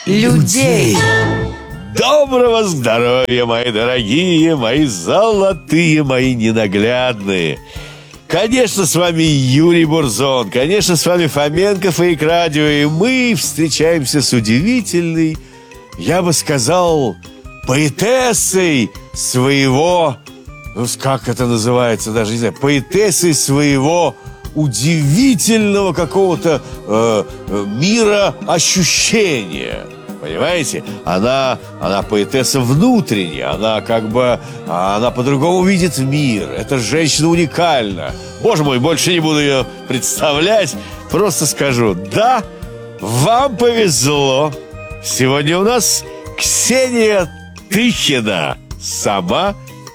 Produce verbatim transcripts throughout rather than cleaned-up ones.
людей. Доброго здоровья, мои дорогие, мои золотые, мои ненаглядные. Конечно, с вами Юрий Бурзон, конечно, с вами Фоменко Фейк Радио. И мы встречаемся с удивительной, я бы сказал, поэтессой своего, ну, как это называется, даже не знаю, поэтессой своего удивительного какого-то э, мира ощущения. Понимаете? Она, она поэтесса внутренняя. Она как бы... Она по-другому видит мир. Эта женщина уникальна. Боже мой, больше не буду ее представлять. Просто скажу: да, вам повезло. Сегодня у нас Ксения Тыхина. Сама,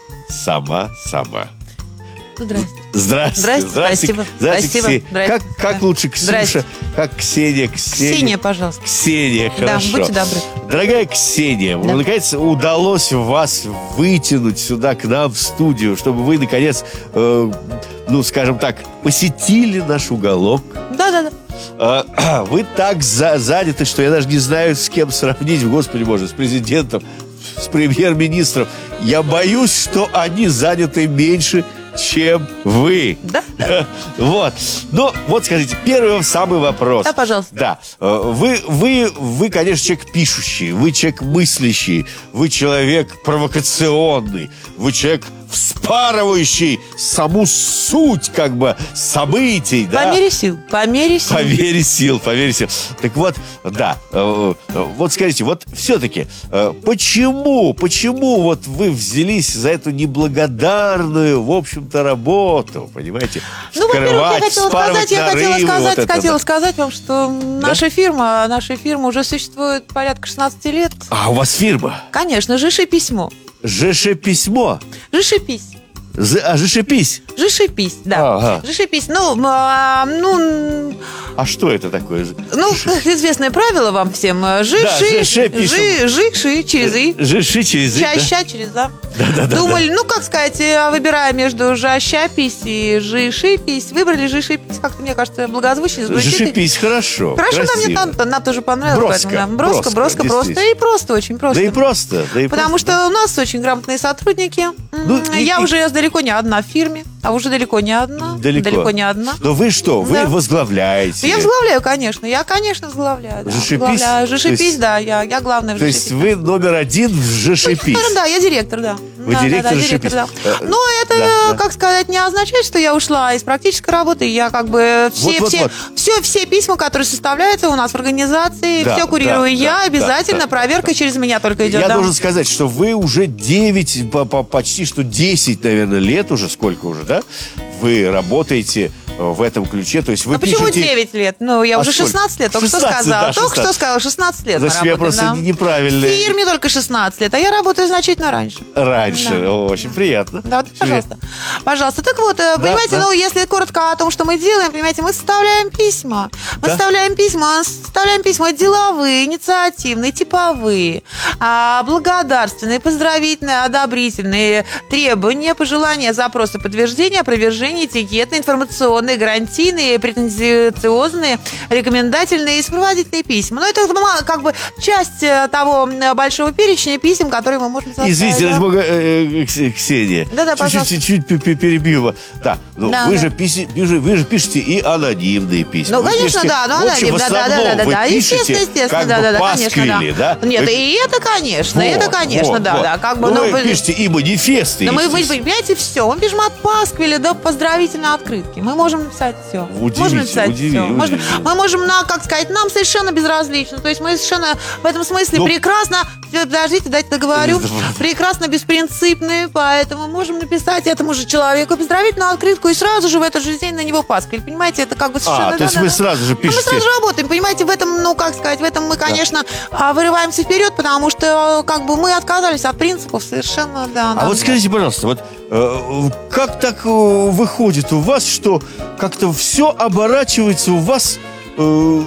сама, сама. Здрасте. Здравствуйте. Здрасте. Здравствуйте. Спасибо. Здравствуйте, Спасибо. Ксения. Как, как лучше, Ксюша? Здрасте. Как Ксения? Ксения, Ксения, пожалуйста. Ксения, хорошо. Да, будьте добры. Дорогая Ксения, Да. наконец удалось вас вытянуть сюда к нам в студию, чтобы вы, наконец, э, ну, скажем так, посетили наш уголок. Да-да-да. Э, вы так за- заняты, что я даже не знаю, с кем сравнить, Господи Боже, с президентом, с премьер-министром. Я боюсь, что они заняты меньше, чем вы. Да? Вот. Ну, вот скажите, первый самый вопрос. Да, пожалуйста. Да. Э, Вы, вы, вы, конечно, человек пишущий, вы человек мыслящий, вы человек провокационный, вы человек вспарывающий саму суть, как бы, событий, да? По мере сил. По мере сил. По мере сил, по мере сил. Так вот, да, э, э, вот скажите, вот все-таки, э, почему, почему вот вы взялись за эту неблагодарную, в общем-то, работу, понимаете? Ну, во-первых, я хотела вспарывать сказать, я хотела нарывы, сказать, вот это, хотела да. сказать вам, что наша фирма, наша фирма уже существует порядка шестнадцать лет. А у вас фирма? Конечно, Жиши письмо. ЖШ-письмо. Жишипись. З- А, ЖШ-пись. Жишипись, да. Ага. Жишипись. Ну, а, ну, А что это такое? ну, как известное правило вам всем. Жиши, ЖШ пишем. жи, жиши через и. ЖШ через «и», да? Ща-ща через «а». Да-да-да. Думали, ну, как сказать, э, выбирая между жащапись и жишипись, выбрали жишипись. Как-то, мне кажется, благозвучнее звучит. ЖШ-пись, хорошо. Хорошо, нам, мне, красиво. нам, нам тоже понравилось. Броско, поэтому нам броско, броско, броско, просто. действительно. И просто, очень просто. Да и просто. Да и Потому просто, что у нас очень грамотные сотрудники. Ну, М, и- Я и- уже далеко не одна в фирме, а уже далеко не одна. Далеко. не одна. Но вы что? Вы Да. возглавляете. Я возглавляю, конечно. Я, конечно, возглавляю. Да. Жишипись? Возглавляю. То Жишипись, есть- да. Я, я главная в То есть Жишипись. вы номер один в ЖШ-пись. Ну, да, я директор, да. Вы Да, директор да, да, Жишипись. да. Э, Но это, да, да. как сказать, не означает, что я ушла из практической работы. Я как бы все, Вот, вот, все, вот. все, все письма, которые составляются у нас в организации, Да, все курирую да, я. да, Обязательно да, проверка да. через меня только идет. Я да. должен сказать, что вы уже девять, по- по- почти что десять, наверное, лет уже, сколько уже, да? Вы работаете э, в этом ключе, то есть вы А почему пишете... девять лет? Ну, я А уже сколько? шестнадцать лет, только что шестнадцать, сказала. да, Только что шестнадцать. сказала, шестнадцать лет мы Значит, я работаем, просто да. неправильно... В фирме только шестнадцать лет, а я работаю значительно раньше. Раньше. Да. О, очень приятно. Да, вот, Очень пожалуйста. Пожалуйста. Так вот, э, понимаете, да. ну, если коротко о том, что мы делаем, понимаете, мы составляем письма. Мы Да. составляем письма, составляем письма деловые, инициативные, типовые, а, благодарственные, поздравительные, одобрительные, требования, пожелания, запросы, подтверждения, опровержения, этикетные, информационные, гарантийные, претенциозные, рекомендательные и сопроводительные письма. Но это мало, как бы часть э, того м, большого перечня писем, которые мы можем составить. Извините, да. ради бога, э, э, Кс- Ксения. Да-да, Чуть-чуть, пожалуйста. чуть-чуть пе- пе- перебью вас. Да, ну, Да, вы, да. же писи- вы, же, вы же пишете и анонимные письма. Ну, Вы конечно, пишете- да, ну, в общем, анонимно, в да, да, основном да, да, вы да, пишете естественно, естественно, как да, бы да, да, пасквили, конечно, да? Нет, Вы- и это, конечно, Вот, это, конечно, вот, да, вот. да, как бы, Ну, ну, вы пишете и манифесты, да мы, вы естественно. понимаете, все. Мы пишем от пасквиля до поздравительной открытки. Мы можем написать все. Удивительно, Можем написать удивительно, все. Можем, удивительно. мы можем, на, как сказать, нам совершенно безразлично. То есть мы совершенно в этом смысле Ну, прекрасно, подождите, дайте договорю, Да. прекрасно беспринципные, поэтому можем написать этому же человеку поздравительную открытку и сразу же в этот же день на него пасквиль. Понимаете, это как бы совершенно... А, то есть да, вы да, да. сразу же Ну, мы пишете... сразу же работаем, понимаете, в этом, ну, как сказать, в этом мы, конечно, а, вырываемся вперед, потому что, как бы, мы отказались от принципов совершенно, да. А да, вот да. скажите, пожалуйста, вот э, как так э, выходит у вас, что как-то все оборачивается у вас, э,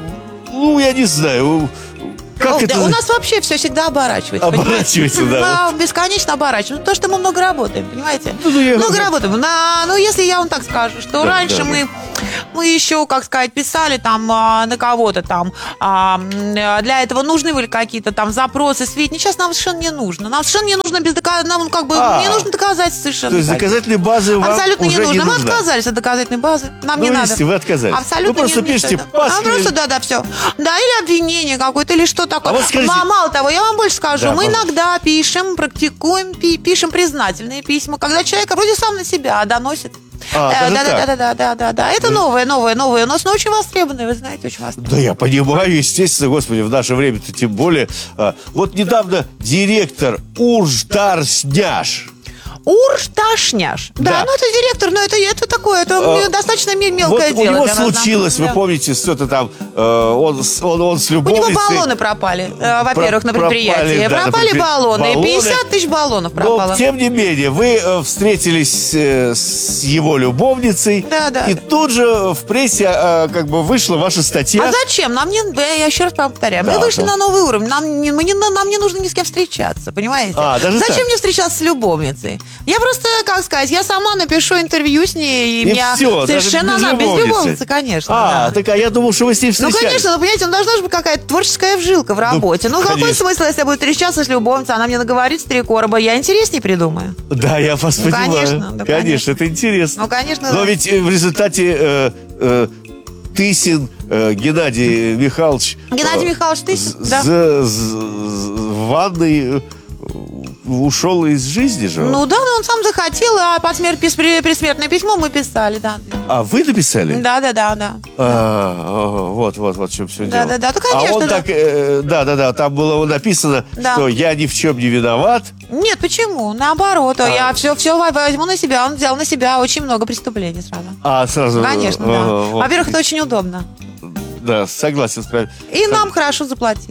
ну, я не знаю, как О, это... да, у нас вообще все всегда оборачивается. Оборачивается, понимаете? да, Да, бесконечно оборачивается. Ну, то, что мы много работаем, понимаете? Ну, ну, я- Много работаем. На, ну, если я вам так скажу, что Да, раньше да, мы, мы еще, как сказать, писали там а, на кого-то там, а, для этого нужны были какие-то там запросы, сведения. Сейчас нам совершенно не нужно. Нам совершенно не нужно без доказательств, нам как бы А, не нужно доказательств совершенно. То есть доказательной базы вам Абсолютно уже не нужно. не Мы нужна. отказались от доказательной базы. Нам Ну, не видите, надо. вы отказались. Абсолютно Вы просто не- не пишите надо. пас А, или- просто да, да, все. Да, или обвинение какое-то, или что такое. А вот скажите- Ма- Мало того, я вам больше скажу. Да, мы пожалуйста. иногда пишем, практикуем, пи- пишем признательные письма, когда человек вроде сам на себя доносит. А, Э, даже да, да, так? да, да, да, да, да. Это новое, новое, новое. У нас но очень востребованное, вы знаете, очень востребованное. Да я понимаю, естественно, господи, в наше время-то тем более. А, вот недавно директор Ужтарсняш. Уршташняш. Да. Да. ну это директор, но это, это такое, это А, достаточно мел- мелкое Вот дело. у него для нас, случилось, да. вы помните, что-то там, э, он, с- он, он с У него любовницей... баллоны пропали, э, во-первых, на Пропали, предприятии. да, на пропали предпри- баллоны. баллоны. пятьдесят тысяч баллонов Но, пропало. тем не менее, вы э, встретились э, с его любовницей, Да, да, и да. тут же в прессе э, как бы вышла ваша статья. А зачем? Нам не, я еще раз повторяю, Да, мы вышли да. на новый уровень. Нам не, мы не, нам не нужно ни с кем встречаться, понимаете? А, даже Зачем так? мне встречаться с любовницей? Я просто, как сказать, я сама напишу интервью с ней, и, И меня всё, даже совершенно без она без любовницы. любовницы, конечно. А, да. так а я думал, что вы с ней Ну, встречались. конечно, ну, понимаете, ну, должна же быть какая-то творческая вжилка в работе. Ну, какой конечно. смысл, если я буду встречаться с любовницей, она мне наговорит с три короба, я интереснее придумаю. Да, я вас Ну, понимаю. конечно, да, конечно, конечно. это интересно. Ну, конечно, Но да. ведь э, в результате э, э, Тысин э, Геннадий Михайлович... Геннадий э, Михайлович Тысин, з- да. з- з- в ванной э, ушел из жизни же. он. Ну да, но он сам захотел, а под смерть, пис- при- предсмертное письмо мы писали, да. А вы написали? Да, да, да, да. А, ага, вот, вот, вот в чем все Да, дело. да, да, ну, А конечно, он да. так, э, да, да, да, там было написано, Да. что я ни в чем не виноват. Нет, почему? Наоборот, А. я все, все возьму на себя. Он взял на себя очень много преступлений сразу. А сразу. Конечно, ага, да. вот. Во-первых, это очень удобно. Да, согласен с вами. И нам хорошо заплатили.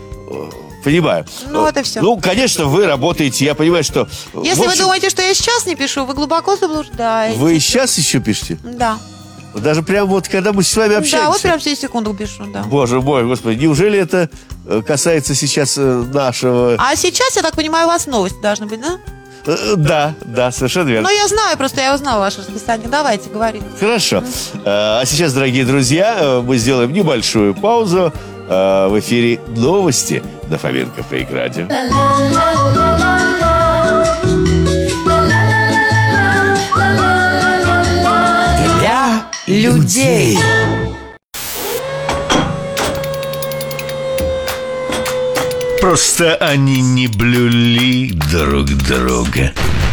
Понимаю. Ну, вот и всё. Ну, конечно, вы работаете, я понимаю, что... Если в вы общем, думаете, что я сейчас не пишу, вы глубоко заблуждаетесь. Вы сейчас еще пишете? Да. Даже прямо вот, когда мы с вами общаемся? Да, вот прям через секунду пишу, да. Боже мой, господи, неужели это э, касается сейчас э, нашего... А сейчас, я так понимаю, у вас новости должны быть, да? Э, Да, да, совершенно верно. Ну, я знаю, просто я узнала ваше расписание. Давайте, говорите. Хорошо. Э, А сейчас, дорогие друзья, э, мы сделаем небольшую паузу. Э, В эфире новости на Фоменко Фейк Радио. Для людей. Просто они не блюли друг друга.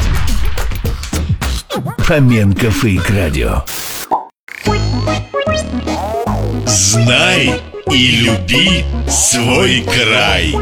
Фоменко Фейк Радио. Знай и люби свой край.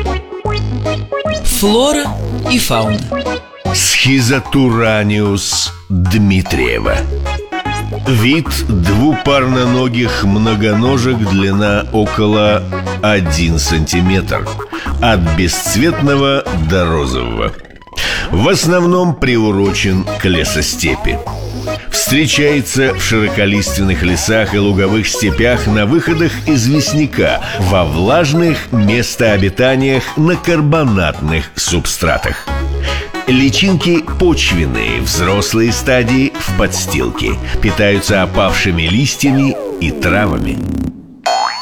Флора и фауна. Схизотураниус Дмитриева. Вид двупарноногих многоножек, длина около один сантиметр. От бесцветного до розового. В основном приурочен к лесостепи. Встречается в широколиственных лесах и луговых степях на выходах известняка, во влажных местообитаниях на карбонатных субстратах. Личинки почвенные, взрослые стадии в подстилке. Питаются опавшими листьями и травами.